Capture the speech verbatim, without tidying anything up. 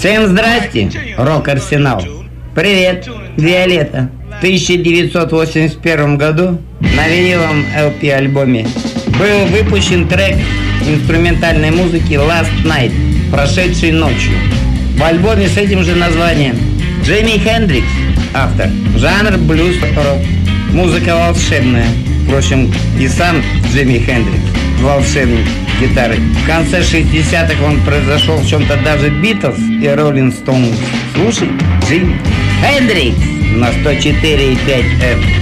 Всем здрасте, рок-арсенал. Привет, Виолетта. В тысяча девятьсот восемьдесят первом году на виниловом эл пи-альбоме был выпущен трек инструментальной музыки Last Night, прошедшей ночью. В альбоме с этим же названием Джимми Хендрикс, автор, жанр блюз-рок, музыка волшебная. Впрочем, и сам Джимми Хендрикс волшебник гитары. В конце шестидесятых он произошел в чем-то даже Битлз и Роллинг Стоунс. Слушай, Джимми Хендрикс на сто четыре и пять эф.